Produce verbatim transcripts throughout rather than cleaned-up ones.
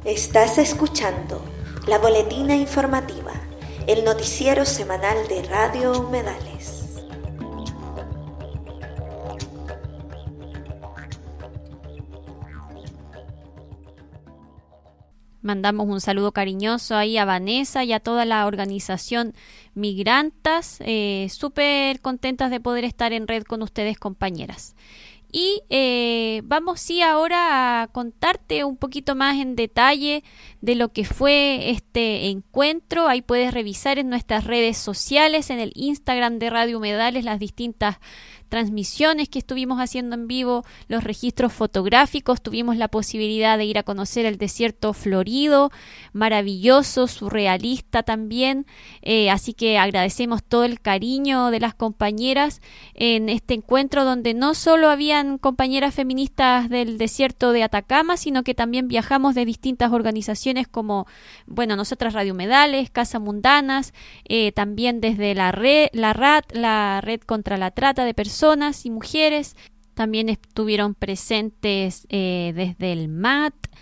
Estás escuchando la Boletina Informativa, el noticiero semanal de Radio Humedales. Mandamos un saludo cariñoso ahí a Vanessa y a toda la organización Migrantas, eh, súper contentas de poder estar en red con ustedes, compañeras. Y eh, vamos sí ahora a contarte un poquito más en detalle de lo que fue este encuentro. Ahí puedes revisar en nuestras redes sociales, en el Instagram de Radio Humedales, las distintas transmisiones que estuvimos haciendo en vivo, los registros fotográficos. Tuvimos la posibilidad de ir a conocer el desierto florido, maravilloso, surrealista también, eh, así que agradecemos todo el cariño de las compañeras en este encuentro, donde no solo habían compañeras feministas del desierto de Atacama, sino que también viajamos de distintas organizaciones como, bueno, nosotras Radio Humedales, Casa Mundanas, eh, también desde la red, la R A T, la Red contra la Trata de Personas y mujeres. También estuvieron presentes eh, desde el M A T,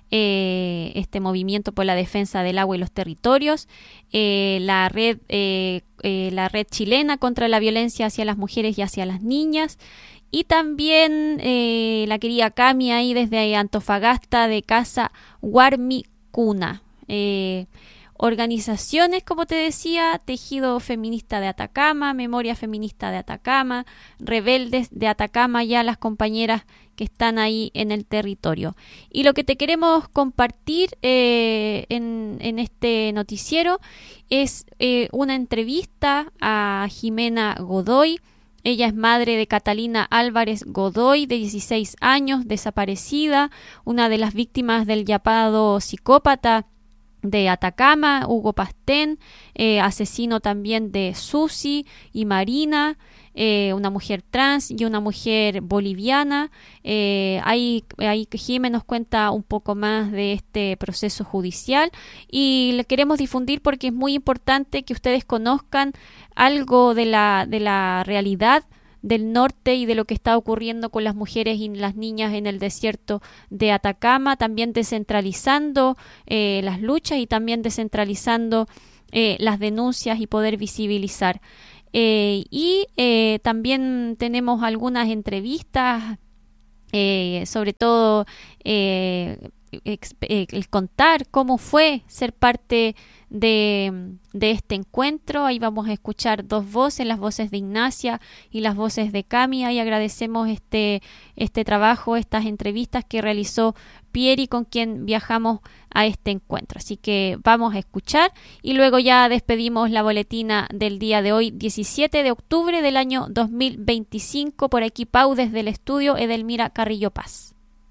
eh, este movimiento por la defensa del agua y los territorios, eh, la red eh, eh, la red chilena contra la violencia hacia las mujeres y hacia las niñas, y también eh, la querida Cami ahí desde Antofagasta de Casa Guarmi Cuna. Eh, Organizaciones, como te decía, Tejido Feminista de Atacama, Memoria Feminista de Atacama, Rebeldes de Atacama, ya las compañeras que están ahí en el territorio. Y lo que te queremos compartir eh, en, en este noticiero es eh, una entrevista a Jimena Godoy. Ella es madre de Catalina Álvarez Godoy, de dieciséis años, desaparecida, una de las víctimas del llamado psicópata de Atacama, Hugo Pastén, eh, asesino también de Susi y Marina, eh, una mujer trans y una mujer boliviana. Eh, ahí, ahí Jimé nos cuenta un poco más de este proceso judicial y le queremos difundir porque es muy importante que ustedes conozcan algo de la, de la realidad del norte y de lo que está ocurriendo con las mujeres y las niñas en el desierto de Atacama, también descentralizando eh, las luchas y también descentralizando eh, las denuncias y poder visibilizar. Eh, y eh, también tenemos algunas entrevistas, eh, sobre todo eh, ex, eh, el contar cómo fue ser parte de, de este encuentro. Ahí vamos a escuchar dos voces, las voces de Ignacia y las voces de Cami. Ahí agradecemos este, este trabajo, estas entrevistas que realizó Pieri, con quien viajamos a este encuentro. Así que vamos a escuchar y luego ya despedimos la boletina del día de hoy, diecisiete de octubre del año dos mil veinticinco. Por aquí Pau desde el estudio Edelmira Carrillo Paz.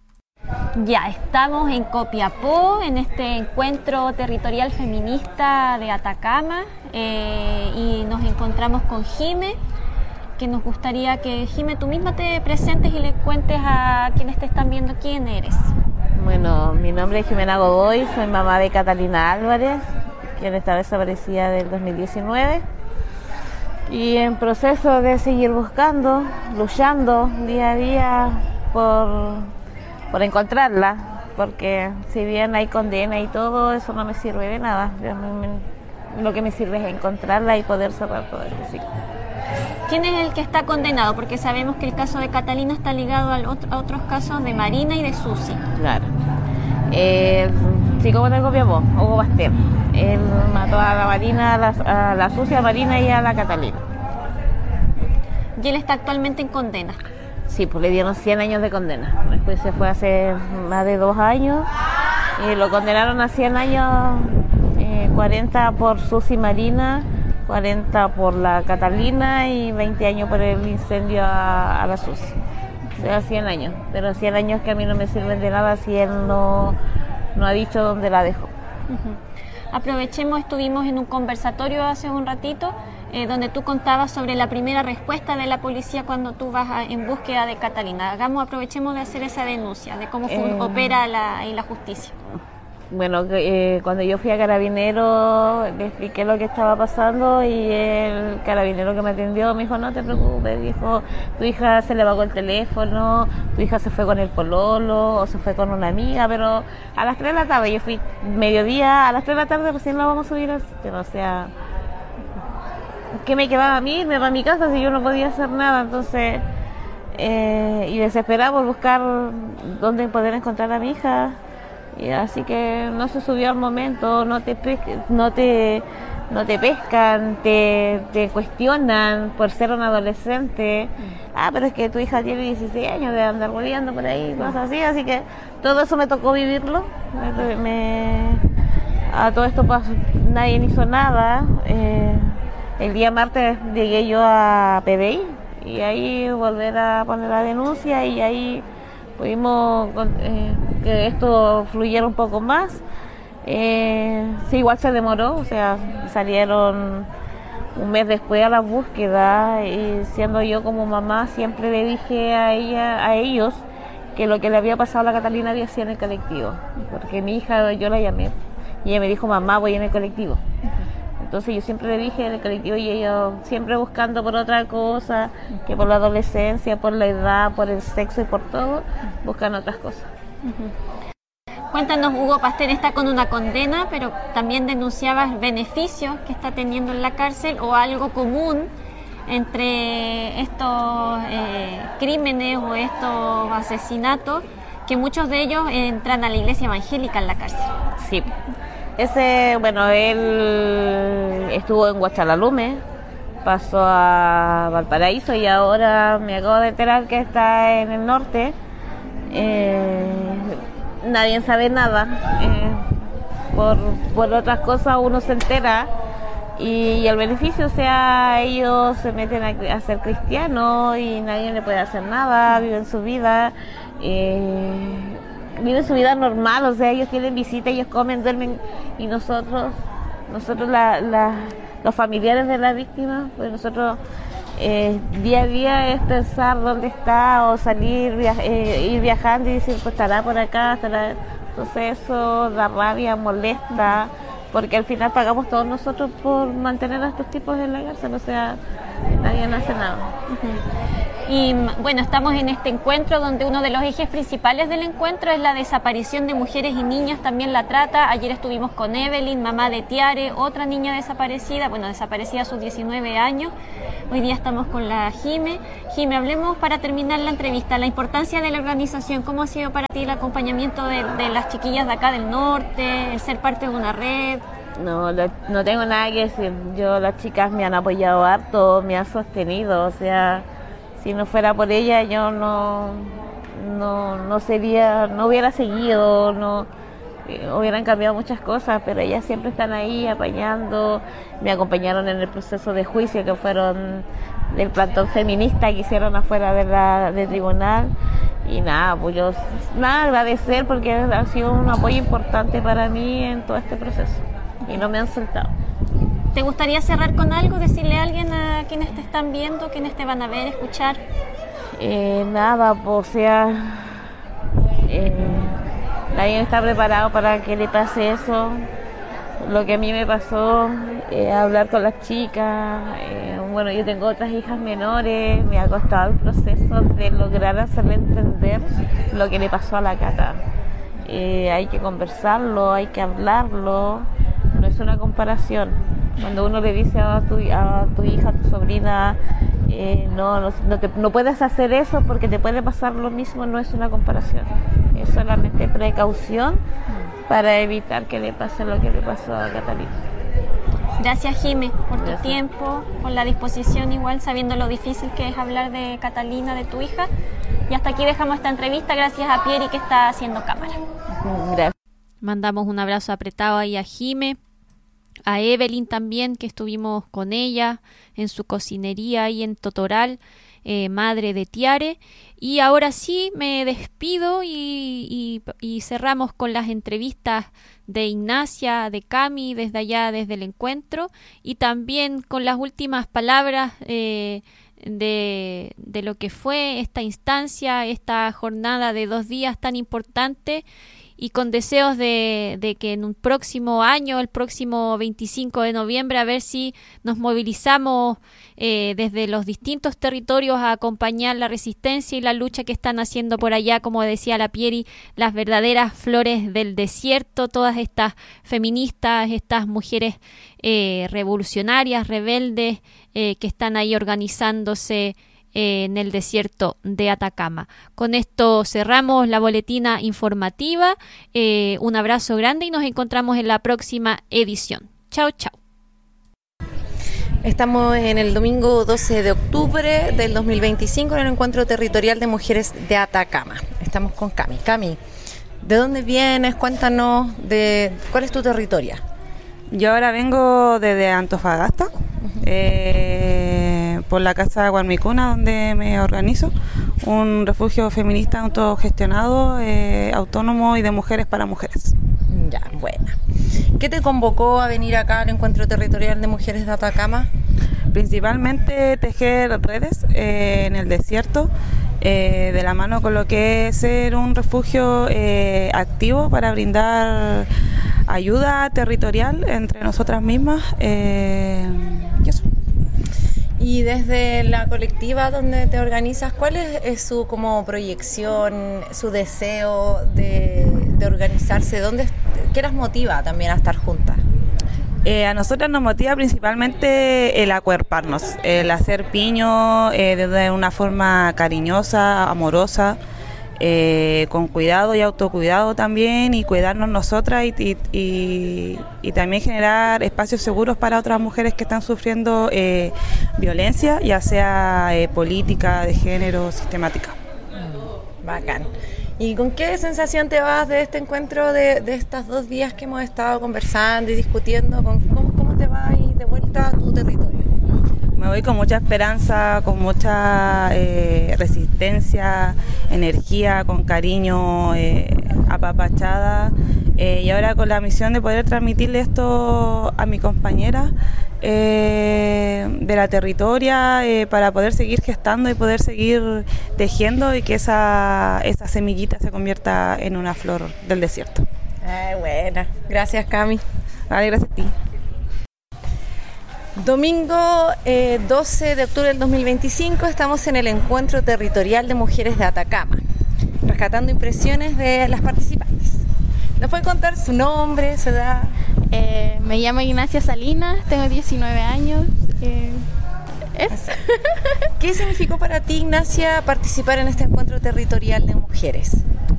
Ya estamos en Copiapó, en este encuentro territorial feminista de Atacama, eh, y nos encontramos con Jime, que nos gustaría que, Jime, tú misma te presentes y le cuentes a quienes te están viendo quién eres. Bueno, mi nombre es Jimena Godoy, soy mamá de Catalina Álvarez, quien está desaparecida del dos mil diecinueve, y en proceso de seguir buscando, luchando día a día por... por encontrarla, porque si bien hay condena y todo, eso no me sirve de nada. Lo que me sirve es encontrarla y poder cerrar todo este ciclo. ¿Quién es el que está condenado? Porque sabemos que el caso de Catalina está ligado a otros casos de Marina y de Susi. Claro. El psicópata de Copiapó, Hugo Pastén, él mató a la Marina, a la, a la Susi, a Marina y a la Catalina. ¿Y él está actualmente en condena? Sí, pues le dieron cien años de condena. Después se fue hace más de dos años y lo condenaron a cien años, eh, cuarenta por Susi Marina, cuarenta por la Catalina y veinte años por el incendio a, a la Susi. O sea, cien años. Pero cien años que a mí no me sirven de nada si él no, no ha dicho dónde la dejó. Uh-huh. Aprovechemos, estuvimos en un conversatorio hace un ratito, Eh, donde tú contabas sobre la primera respuesta de la policía cuando tú vas a, en búsqueda de Catalina. Hagamos, aprovechemos de hacer esa denuncia, de cómo eh, opera la, la justicia. bueno, eh, cuando yo fui a Carabinero le expliqué lo que estaba pasando y el carabinero que me atendió me dijo, no te preocupes, dijo, tu hija se le apagó el teléfono, tu hija se fue con el pololo o se fue con una amiga, pero a las tres de la tarde, yo fui mediodía, a las tres de la tarde recién la vamos a subir al sistema, o sea, ¿qué me quedaba a mí? Irme para mi casa si yo no podía hacer nada, entonces, eh, y desesperada por buscar dónde poder encontrar a mi hija. Y así que no se subió al momento, no te no te no te pescan, te, te cuestionan por ser un adolescente. Ah, pero es que tu hija tiene dieciséis años de andar hueveando por ahí, cosas así, así que todo eso me tocó vivirlo. Me, me, a todo esto pasó, nadie hizo nada. Eh, el día martes llegué yo a P D I y ahí volver a poner la denuncia y ahí pudimos eh, que esto fluyera un poco más. Eh, sí, igual se demoró, o sea, salieron un mes después a la búsqueda y siendo yo como mamá siempre le dije a ella, a ellos que lo que le había pasado a la Catalina había sido en el colectivo, porque mi hija, yo la llamé y ella me dijo, mamá, voy en el colectivo. Entonces yo siempre le dije en el colectivo y ellos siempre buscando por otra cosa, que por la adolescencia, por la edad, por el sexo y por todo, buscan otras cosas. Uh-huh. Cuéntanos, Hugo Pastel está con una condena, pero también denunciabas beneficios que está teniendo en la cárcel o algo común entre estos eh, crímenes o estos asesinatos, que muchos de ellos entran a la iglesia evangélica en la cárcel. Sí. Ese, bueno, él estuvo en Huachalalume, pasó a Valparaíso y ahora me acabo de enterar que está en el norte. Eh, nadie sabe nada. Eh, por, por otras cosas uno se entera y, y el beneficio, o sea, ellos se meten a, a ser cristianos y nadie le puede hacer nada, viven su vida. Eh, viven su vida normal, o sea, ellos tienen visita, ellos comen, duermen y nosotros, nosotros la, la, los familiares de la víctima, pues nosotros eh, día a día es pensar dónde está o salir, via- eh, ir viajando y decir, pues estará por acá, estará, entonces eso da rabia, molesta, porque al final pagamos todos nosotros por mantener a estos tipos en la cárcel, o sea, nadie hace nada. Uh-huh. Y bueno, estamos en este encuentro donde uno de los ejes principales del encuentro es la desaparición de mujeres y niñas, también la trata. Ayer estuvimos con Evelyn, mamá de Tiare, otra niña desaparecida, bueno, desaparecida a sus diecinueve años. Hoy día estamos con la Jime. Jime, hablemos para terminar la entrevista, la importancia de la organización, ¿cómo ha sido para ti el acompañamiento de, de las chiquillas de acá del norte, el ser parte de una red? No, lo, no tengo nada que decir, yo, las chicas me han apoyado harto, me han sostenido, o sea, si no fuera por ella yo no, no, no sería, no hubiera seguido, no eh, hubieran cambiado muchas cosas, pero ellas siempre están ahí apañando, me acompañaron en el proceso de juicio que fueron del plantón feminista que hicieron afuera de la, del tribunal y nada, pues yo nada agradecer porque ha sido un apoyo importante para mí en todo este proceso y no me han soltado. ¿Te gustaría cerrar con algo, decirle a alguien, a quienes te están viendo, quienes te van a ver, escuchar? Eh, nada, pues, o sea, eh, nadie está preparado para que le pase eso. Lo que a mí me pasó, eh, hablar con las chicas, eh, bueno, yo tengo otras hijas menores, me ha costado el proceso de lograr hacerle entender lo que le pasó a la Cata. Eh, hay que conversarlo, hay que hablarlo, no es una comparación. Cuando uno le dice a tu, a tu hija, a tu sobrina, eh, no, no, no, te, no puedes hacer eso porque te puede pasar lo mismo, no es una comparación, es solamente precaución para evitar que le pase lo que le pasó a Catalina. Gracias, Jime, por tu Gracias. tiempo, por la disposición igual, sabiendo lo difícil que es hablar de Catalina, de tu hija. Y hasta aquí dejamos esta entrevista, gracias a Pieri que está haciendo cámara. Gracias. Mandamos un abrazo apretado ahí a Jime, a Evelyn también, que estuvimos con ella en su cocinería ahí en Totoral, eh, madre de Tiare. Y ahora sí me despido y, y, y cerramos con las entrevistas de Ignacia, de Cami, desde allá, desde el encuentro, y también con las últimas palabras eh, de, de lo que fue esta instancia, esta jornada de dos días tan importante y con deseos de, de que en un próximo año, el próximo veinticinco de noviembre, a ver si nos movilizamos eh, desde los distintos territorios a acompañar la resistencia y la lucha que están haciendo por allá, como decía la Pieri, las verdaderas flores del desierto, todas estas feministas, estas mujeres eh, revolucionarias, rebeldes, eh, que están ahí organizándose en el desierto de Atacama. Con esto cerramos la boletina informativa. Eh, un abrazo grande y nos encontramos en la próxima edición. Chao, chao. Estamos en el domingo doce de octubre del dos mil veinticinco en el Encuentro Territorial de Mujeres de Atacama. Estamos con Cami. Cami, ¿de dónde vienes? Cuéntanos de cuál es tu territorio. Yo ahora vengo desde Antofagasta, uh-huh. eh, por la Casa Gualmicuna, donde me organizo, un refugio feminista autogestionado, eh, autónomo y de mujeres para mujeres. Ya, buena. ¿Qué te convocó a venir acá al Encuentro Territorial de Mujeres de Atacama? Principalmente tejer redes eh, en el desierto, eh, de la mano con lo que es ser un refugio eh, activo para brindar ayuda territorial entre nosotras mismas. Eh, y eso. Y desde la colectiva donde te organizas, ¿cuál es, es su como proyección, su deseo de, de organizarse? ¿Dónde, ¿Qué las motiva también a estar juntas? Eh, a nosotras nos motiva principalmente el acuerparnos, el hacer piño eh, de una forma cariñosa, amorosa, eh, con cuidado y autocuidado también, y cuidarnos nosotras y, y, y, y también generar espacios seguros para otras mujeres que están sufriendo eh, violencia, ya sea eh, política, de género, sistemática. Bacán. ¿Y con qué sensación te vas de este encuentro, de, de estos dos días que hemos estado conversando y discutiendo? Con, ¿cómo, ¿Cómo te vas de vuelta a tu territorio? Me voy con mucha esperanza, con mucha eh, resistencia, energía, con cariño, eh, apapachada, eh, y ahora con la misión de poder transmitirle esto a mi compañera eh, de la territoria, eh, para poder seguir gestando y poder seguir tejiendo y que esa, esa semillita se convierta en una flor del desierto. Ay, buena. Gracias, Cami. Vale, gracias a ti. Domingo eh, doce de octubre del dos mil veinticinco estamos en el Encuentro Territorial de Mujeres de Atacama, rescatando impresiones de las participantes. ¿Nos puede contar su nombre, su edad? Eh, me llamo Ignacia Salinas, tengo diecinueve años. Eh, ¿es? ¿Qué significó para ti, Ignacia, participar en este Encuentro Territorial de Mujeres?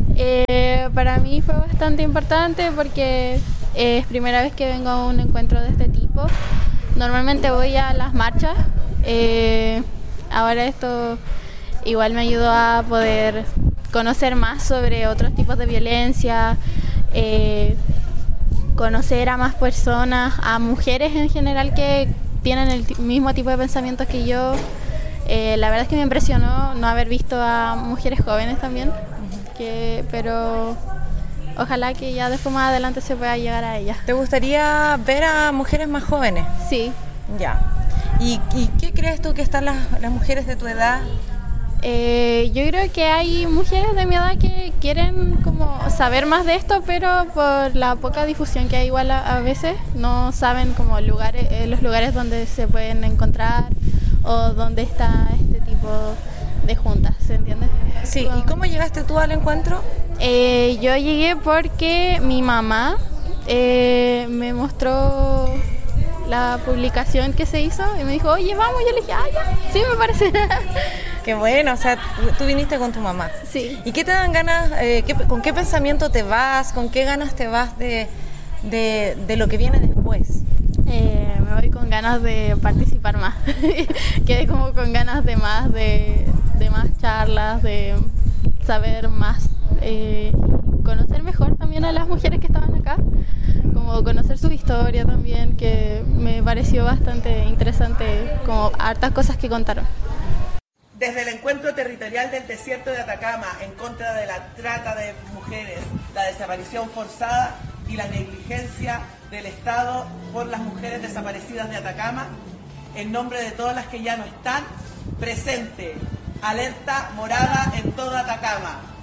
Eh, para mí fue bastante importante porque es primera vez que vengo a un encuentro de este tipo. Normalmente voy a las marchas, eh, ahora esto igual me ayudó a poder conocer más sobre otros tipos de violencia, eh, conocer a más personas, a mujeres en general que tienen el t- mismo tipo de pensamientos que yo. Eh, la verdad es que me impresionó no haber visto a mujeres jóvenes también, que, pero ojalá que ya después más adelante se pueda llegar a ellas. ¿Te gustaría ver a mujeres más jóvenes? Sí. Ya. ¿Y, y qué crees tú que están las, las mujeres de tu edad? Eh, yo creo que hay mujeres de mi edad que quieren como saber más de esto, pero por la poca difusión que hay igual a, a veces no saben como lugares, eh, los lugares donde se pueden encontrar o donde está este tipo de juntas, ¿se entiende? Sí. ¿Y cómo llegaste tú al encuentro? Eh, yo llegué porque mi mamá eh, me mostró la publicación que se hizo y me dijo, oye, vamos. Yo le dije, ah, ya, sí, me parece. Qué bueno, o sea, tú viniste con tu mamá. Sí. ¿Y qué te dan ganas, eh, qué, con qué pensamiento te vas, con qué ganas te vas de, de, de lo que viene después? Eh, me voy con ganas de participar más. Quedé como con ganas de más, de, de más charlas, de saber más, eh, conocer mejor también a las mujeres que estaban acá, como conocer su historia también, que me pareció bastante interesante, como hartas cosas que contaron. Desde el Encuentro Territorial del Desierto de Atacama en contra de la trata de mujeres, la desaparición forzada y la negligencia del Estado por las mujeres desaparecidas de Atacama, en nombre de todas las que ya no están, presente, alerta morada en toda Atacama.